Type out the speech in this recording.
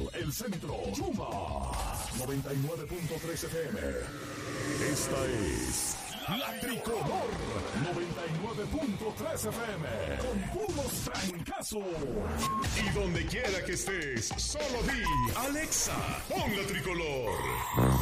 El Centro, Yuma, 99.3 FM. Esta es La Tricolor, 99.3 FM. Con puros trancazos. Y donde quiera que estés, solo di, Alexa, pon La Tricolor.